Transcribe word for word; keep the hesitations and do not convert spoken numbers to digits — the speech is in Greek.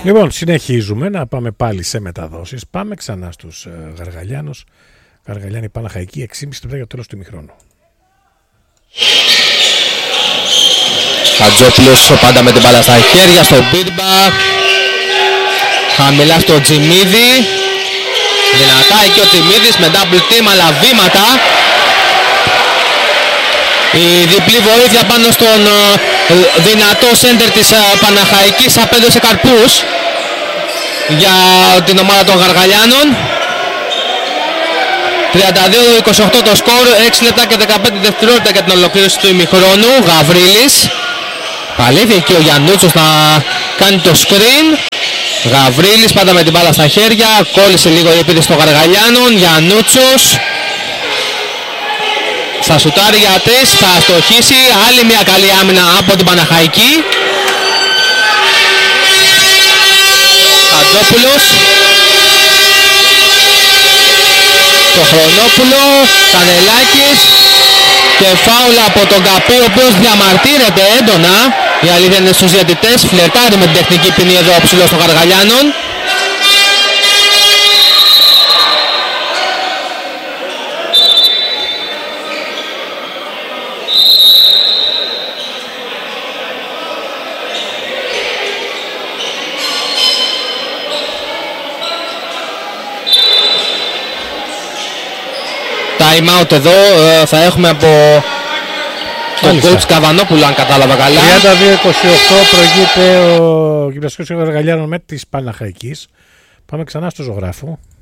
Λοιπόν, συνεχίζουμε να πάμε πάλι σε μεταδόσεις. Πάμε ξανά στους ε, Γαργαλιάνους. Γαργαλιάνοι Παναχαϊκή, έξι και μισή λεπτά για το τέλος του ημιχρόνου. Χατζόπουλος πάντα με την μπάλα στα χέρια, στο Μπίρμπα. Χαμηλά στο Τζιμίδη. Δυνατά εκεί ο Τζιμίδης με double team, αλλά βήματα. Η διπλή βοήθεια πάνω στον uh, δυνατό σέντερ της uh, Παναχαϊκής απέδωσε καρπούς για την ομάδα των Γαργαλιάνων. τριάντα δύο είκοσι οκτώ το σκορ, έξι λεπτά και δεκαπέντε δευτερόλεπτα για την ολοκλήρωση του ημιχρόνου. Γαβρίλης. Παλεύει εκεί ο Γιαννούτσος να κάνει το screen. Γαβρίλης πάντα με την μπάλα στα χέρια. Κόλλησε λίγο η επίθεση των Γαργαλιάνων. Γιαννούτσος. Θα σουτάρει για τρεις, θα στοχίσει. Άλλη μια καλή άμυνα από την Παναχαϊκή. Χατζόπουλος. Το Χρονόπουλο. Κανελάκης. Και φάουλα από τον Καπί, ο οποίος διαμαρτύρεται έντονα. Η αλήθεια είναι στους διαιτητές. Φλερτάρει με την τεχνική ποινή εδώ ο ψηλός των Γαργαλιάνων. Time out εδώ ε, θα έχουμε από τον coach Καβανόπουλο, αν κατάλαβα καλά. τριάντα δύο είκοσι οκτώ προηγείται ο Γυμναστικός Γαργαλιάνων με της Παναχαϊκής. Πάμε ξανά στο Ζωγράφο.